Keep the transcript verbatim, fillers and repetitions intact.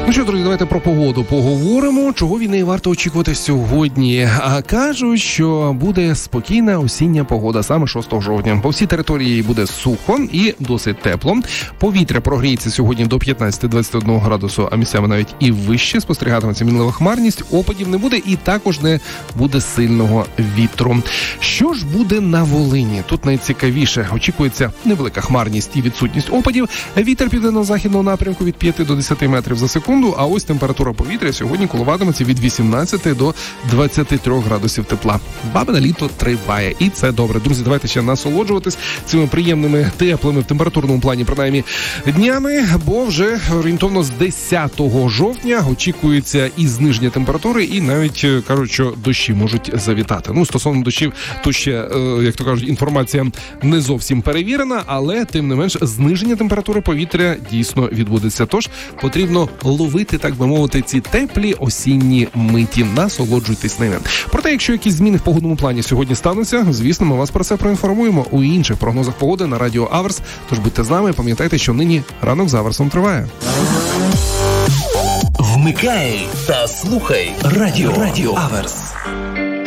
Ну що, друзі, давайте про погоду поговоримо. Чого від неї варто очікувати сьогодні? А кажуть, що буде спокійна осіння погода саме шостого жовтня. По всій території буде сухо і досить тепло. Повітря прогріється сьогодні до п'ятнадцять-двадцять один градусу, а місцями навіть і вище. Спостерігатиметься мінлива хмарність, опадів не буде і також не буде сильного вітру. Що ж буде на Волині? Тут найцікавіше. Очікується невелика хмарність і відсутність опадів. Вітер південно-західного напрямку від п'яти до десяти метрів за секунду. А ось температура повітря сьогодні коливатиметься від вісімнадцяти до двадцяти трьох градусів тепла. Бабине літо триває. І це добре. Друзі, давайте ще насолоджуватись цими приємними, теплими в температурному плані, принаймні, днями, бо вже орієнтовно з десятого жовтня очікується і зниження температури, і навіть кажуть, що дощі можуть завітати. Ну, стосовно дощів, то ще, як то кажуть, інформація не зовсім перевірена, але, тим не менш, зниження температури повітря дійсно відбудеться. Тож, потрібно ловити, так би мовити, ці теплі осінні миті. Насолоджуйтесь ними. Проте, якщо якісь зміни в погодному плані сьогодні стануться, звісно, ми вас про це проінформуємо у інших прогнозах погоди на Радіо Аверс. Тож будьте з нами, пам'ятайте, що нині ранок з Аверсом триває. Вмикай та слухай Радіо, Радіо Аверс.